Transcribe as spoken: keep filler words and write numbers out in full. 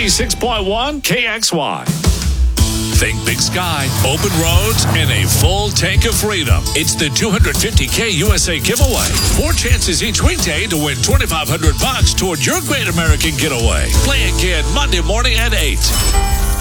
ninety-six point one K X Y. Think big sky, open roads, and a full tank of freedom. It's the two hundred fifty K U S A giveaway. Four chances each weekday to win twenty-five hundred bucks toward your great American getaway. Play again Monday morning at eight.